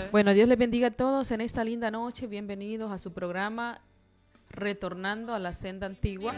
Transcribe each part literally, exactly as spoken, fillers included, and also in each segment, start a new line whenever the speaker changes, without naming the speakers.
Bueno, Dios les bendiga a todos en esta linda noche. Bienvenidos a su programa Retornando a la Senda Antigua.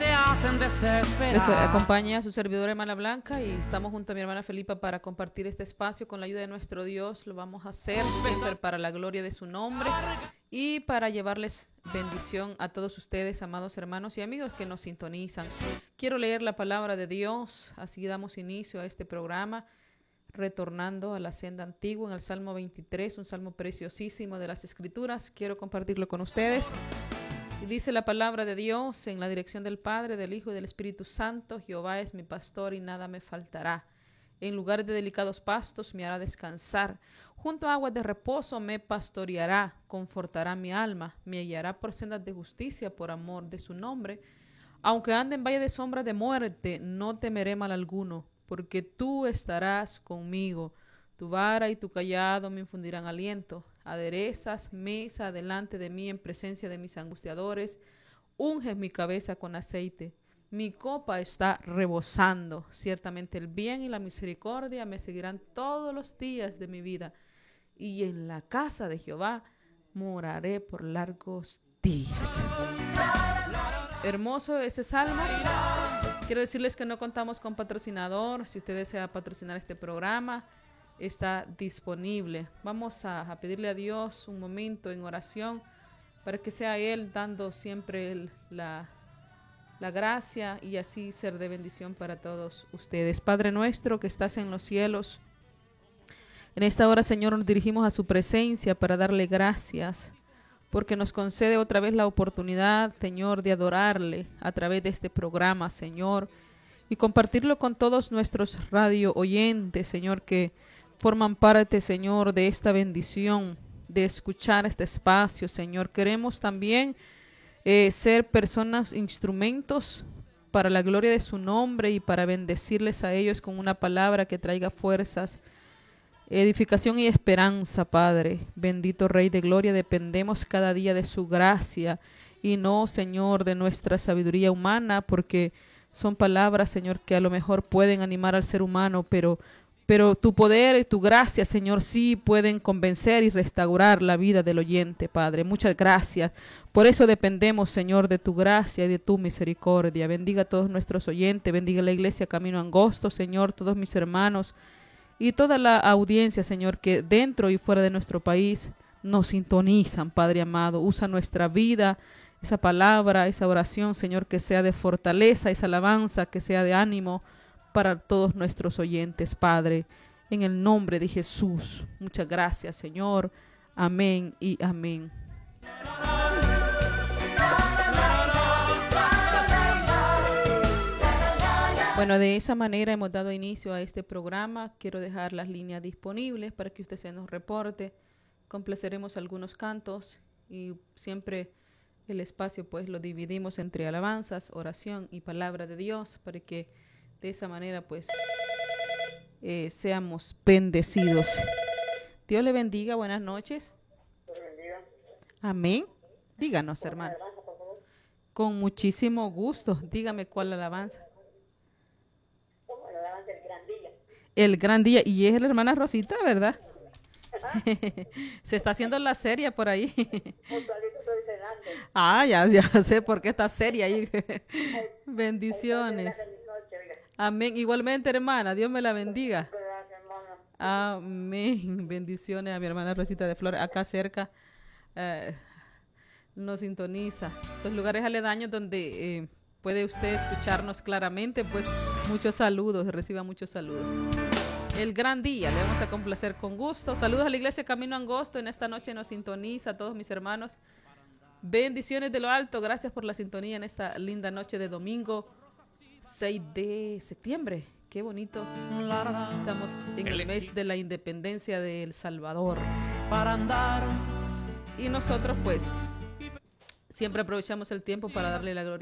Les acompaña su servidora hermana Blanca y estamos junto a mi hermana Felipa para compartir este espacio con la ayuda de nuestro Dios. Lo vamos a hacer siempre para la gloria de su nombre y para llevarles bendición a todos ustedes, amados hermanos y amigos que nos sintonizan. Quiero leer la palabra de Dios, así damos inicio a este programa. Retornando a la Senda Antigua en el Salmo veintitrés, un salmo preciosísimo de las Escrituras. Quiero compartirlo con ustedes. Y dice la palabra de Dios: en la dirección del Padre, del Hijo y del Espíritu Santo, Jehová es mi pastor y nada me faltará. En lugares de delicados pastos me hará descansar. Junto a aguas de reposo me pastoreará, confortará mi alma, me guiará por sendas de justicia por amor de su nombre. Aunque ande en valle de sombra de muerte, no temeré mal alguno, porque tú estarás conmigo. Tu vara y tu cayado me infundirán aliento. Aderezas mesa delante de mí en presencia de mis angustiadores. Unges mi cabeza con aceite. Mi copa está rebosando. Ciertamente el bien y la misericordia me seguirán todos los días de mi vida. Y en la casa de Jehová moraré por largos días. Hermoso ese salmo. Quiero decirles que no contamos con patrocinador. Si usted desea patrocinar este programa, está disponible. Vamos a, a pedirle a Dios un momento en oración para que sea Él dando siempre el, la, la gracia y así ser de bendición para todos ustedes. Padre nuestro que estás en los cielos, en esta hora, Señor, nos dirigimos a su presencia para darle gracias, porque nos concede otra vez la oportunidad, Señor, de adorarle a través de este programa, Señor, y compartirlo con todos nuestros radio oyentes, Señor, que forman parte, Señor, de esta bendición, de escuchar este espacio, Señor. Queremos también eh, ser personas, instrumentos para la gloria de su nombre y para bendecirles a ellos con una palabra que traiga fuerzas, edificación y esperanza, Padre. Bendito Rey de Gloria, dependemos cada día de su gracia y no, Señor, de nuestra sabiduría humana, porque son palabras, Señor, que a lo mejor pueden animar al ser humano, pero, pero tu poder y tu gracia, Señor, sí pueden convencer y restaurar la vida del oyente, Padre. Muchas gracias. Por eso dependemos, Señor, de tu gracia y de tu misericordia. Bendiga a todos nuestros oyentes, bendiga la iglesia Camino Angosto, Señor, todos mis hermanos y toda la audiencia, Señor, que dentro y fuera de nuestro país nos sintonizan, Padre amado. Usa nuestra vida, esa palabra, esa oración, Señor, que sea de fortaleza, esa alabanza, que sea de ánimo para todos nuestros oyentes, Padre. En el nombre de Jesús. Muchas gracias, Señor. Amén y amén. Bueno, de esa manera hemos dado inicio a este programa. Quiero dejar las líneas disponibles para que usted se nos reporte. Complaceremos algunos cantos y siempre el espacio pues lo dividimos entre alabanzas, oración y palabra de Dios para que de esa manera pues eh, seamos bendecidos. Dios le bendiga. Buenas noches. Dios bendiga. Amén. Díganos, hermano. Con muchísimo gusto. Dígame cuál alabanza. El gran día, y es la hermana Rosita, ¿verdad? Se está haciendo la seria por ahí. Ah, ya, ya sé por qué está seria ahí. Bendiciones. Amén. Igualmente, hermana, Dios me la bendiga. Amén. Bendiciones a mi hermana Rosita de Flores, acá cerca. Eh, nos sintoniza. Los lugares aledaños donde eh, puede usted escucharnos claramente, pues muchos saludos, reciba muchos saludos. El gran día, le vamos a complacer con gusto. Saludos a la iglesia Camino Angosto, en esta noche nos sintoniza a todos mis hermanos. Bendiciones de lo alto, gracias por la sintonía en esta linda noche de domingo seis de septiembre. Qué bonito. Estamos en el mes de la independencia de El Salvador. Y nosotros pues siempre aprovechamos el tiempo para darle la gloria